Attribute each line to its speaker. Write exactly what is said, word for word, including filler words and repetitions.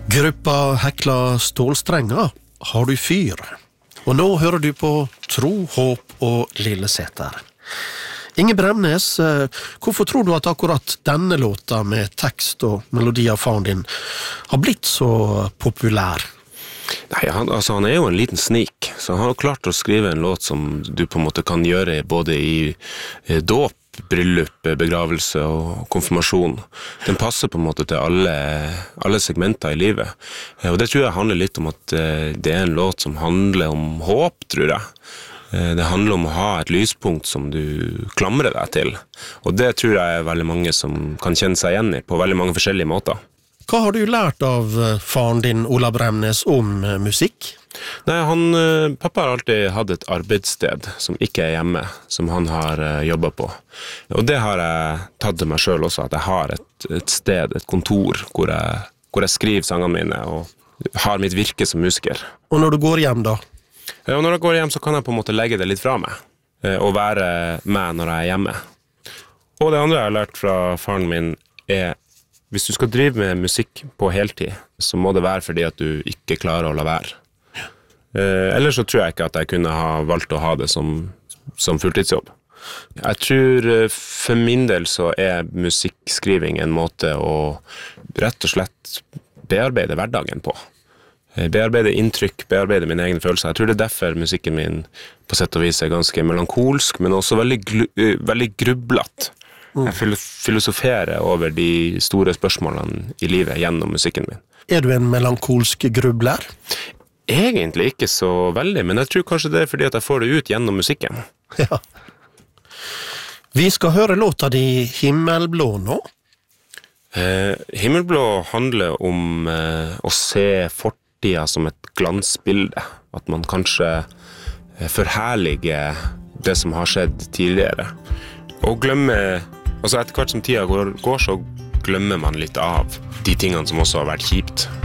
Speaker 1: Gruppa Hekla Stålstrenger har du fyr. Og nå hører du på Tro, Håp og Lilleseter. Inge Bremnes, hvorfor tror du at akkurat denne låta med tekst og melodi av faren din har blitt så populær?
Speaker 2: Nei, han, altså, han er jo en liten snik, så han har klart å skrive en låt som du på en måte kan gjøre både i eh, dåp, bryllup, begravelse og konfirmasjon. Den passer på en måte til alle, alle segmenter i livet. Og det tror jeg handler litt om at det er en låt som handler om håp, tror jeg. Det handler om å ha et lyspunkt som du klamrer deg til. Og det tror jeg er veldig mange som kan kjenne seg igjen i på veldig mange forskjellige måter.
Speaker 1: Hva har du lært av faren din, Ola Bremnes, om musikk?
Speaker 2: Nei, han, pappa har alltid hatt et arbeidssted som ikke er hjemme, som han har jobbet på. Og det har jeg tatt til meg selv også, at jeg har et, et sted, et kontor, hvor jeg, hvor jeg skriver sangene mine og har mitt virke som musiker.
Speaker 1: Og når du går hjem da?
Speaker 2: Ja, og når jeg går hjem så kan jeg på en måte legge det litt fra meg, og være med når jeg er hjemme. Og det andre jeg har lært fra faren min er, hvis du skal drive med musikk på heltid, så må det være fordi at du ikke klarer å la være. Eh, ellers så tror jeg ikke at jeg kunne ha valgt å ha det som, som fulltidsjobb. Jeg tror for min del så er musikkskriving en måte å rett og slett bearbeide hverdagen på. Bearbeide inntrykk, bearbeide mine egne følelser. Jeg tror det er derfor musikken min på sett og vis er ganske melankolsk, men også veldig, glu- veldig grublet. Jeg filosoferer over de store spørsmålene i livet gjennom musikken min.
Speaker 1: Er du en melankolsk grubler?
Speaker 2: Egentlig ikke så veldig, men jeg tror kanskje det er fordi at jeg får det ut gjennom musikken.
Speaker 1: Ja. Vi skal høre låta di Himmelblå nå.
Speaker 2: Eh, Himmelblå handler om eh, å se fortida som et glansbilde. At man kanskje forherliger det som har skjedd tidligere. Og glemme, altså etter hvert som tida går, går så glemmer man litt av de tingene som også har vært kjipt.